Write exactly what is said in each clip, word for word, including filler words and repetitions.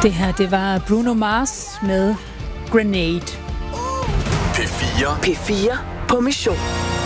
Det her, det var Bruno Mars med Grenade. P fire. P fire på mission.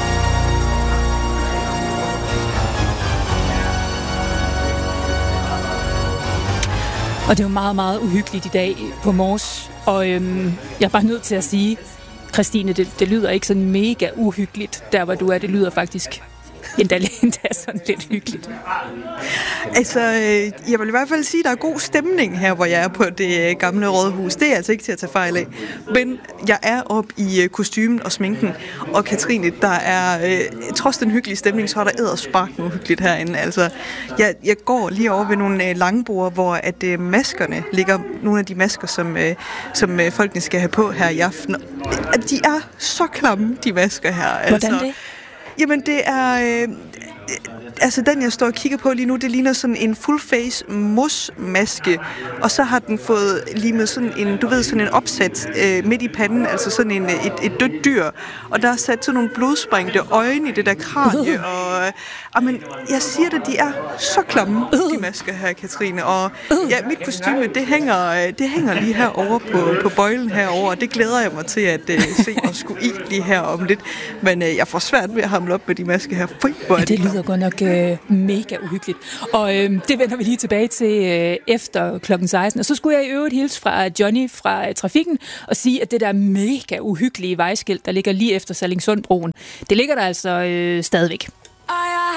Og det er jo meget, meget uhyggeligt i dag på Mors. Og øhm, jeg er bare nødt til at sige, Christine, det, det lyder ikke sådan mega uhyggeligt, der hvor du er. Det lyder faktisk endda, endda sådan lidt hyggeligt. Altså, jeg vil i hvert fald sige, at der er god stemning her, hvor jeg er på det gamle rådhus. Det er altså ikke til at tage fejl af. Men jeg er oppe i kostymen og sminken. Og Katrine, der er, øh, trods den hyggelige stemning, så er der edderspark nu hyggeligt herinde. Altså, jeg, jeg går lige over ved nogle øh, langbord, hvor at øh, maskerne ligger, nogle af de masker, som, øh, som øh, folkene skal have på her i aften. De er så klamme, de masker her. Altså. Hvordan det? Jamen, det er... Øh, altså, den, jeg står og kigger på lige nu, det ligner sådan en full-face mos-maske, og så har den fået limet sådan en, du ved, sådan en opsat øh, midt i panden, altså sådan en, et, et dødt dyr, og der er sat sådan nogle blodsprængte øjne i det der kranie, uh. og øh, amen, jeg siger det, de er så klamme, uh. de masker her, Katrine, og ja, mit kostyme, det hænger, det hænger lige herovre på, på bøjlen herovre, og det glæder jeg mig til at øh, se og skulle i lige her om lidt, men øh, jeg får svært ved at hamle op med de masker her. Fri, ja, det lyder godt nok øh, mega uhyggeligt. Og øh, det vender vi lige tilbage til øh, efter klokken seksten. Og så skulle jeg i øvrigt hilse fra Johnny fra øh, Trafikken og sige, at det der mega uhyggelige vejskilt, der ligger lige efter Sallingsundbroen, det ligger der altså øh, stadigvæk.